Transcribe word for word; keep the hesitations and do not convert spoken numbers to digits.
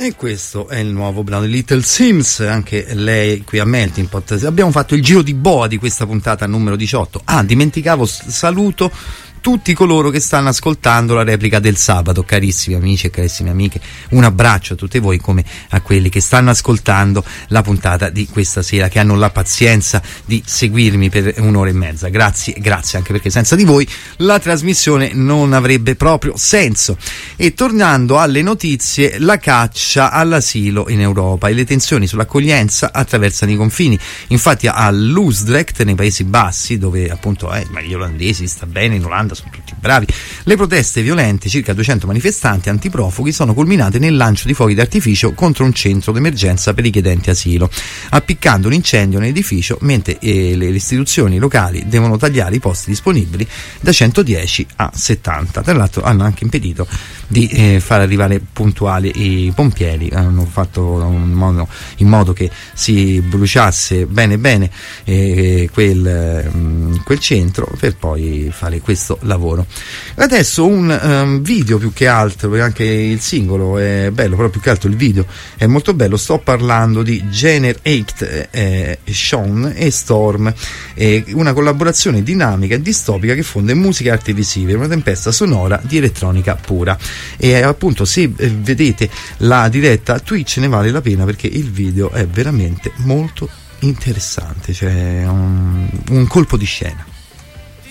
E questo è il nuovo brano di Little Sims, anche lei qui a Melting Pot. Abbiamo fatto il giro di boa di questa puntata numero diciotto. Ah, dimenticavo, saluto tutti coloro che stanno ascoltando la replica del sabato, carissimi amici e carissime amiche, un abbraccio a tutti voi come a quelli che stanno ascoltando la puntata di questa sera, che hanno la pazienza di seguirmi per un'ora e mezza. Grazie, grazie, anche perché senza di voi la trasmissione non avrebbe proprio senso. E tornando alle notizie, la caccia all'asilo in Europa e le tensioni sull'accoglienza attraversano i confini. Infatti a Loosdrecht, nei Paesi Bassi, dove appunto eh, gli olandesi sta bene, in Olanda sono tutti bravi, le proteste violente, circa duecento manifestanti antiprofughi, sono culminate nel lancio di fuochi d'artificio contro un centro d'emergenza per i chiedenti asilo, appiccando un incendio nell'edificio, mentre eh, le istituzioni locali devono tagliare i posti disponibili da centodieci a settanta. Tra l'altro hanno anche impedito di eh, far arrivare puntuali i pompieri, hanno fatto un modo, in modo che si bruciasse bene bene eh, quel, mh, quel centro, per poi fare questo lavoro. Adesso un um, video, più che altro, perché anche il singolo è bello, però più che altro il video è molto bello. Sto parlando di Jenner Eicht, eh, Sean e Storm, eh, una collaborazione dinamica e distopica che fonde musica e arti visive, una tempesta sonora di elettronica pura. E appunto, se eh, vedete la diretta Twitch, ne vale la pena, perché il video è veramente molto interessante, cioè un, un colpo di scena.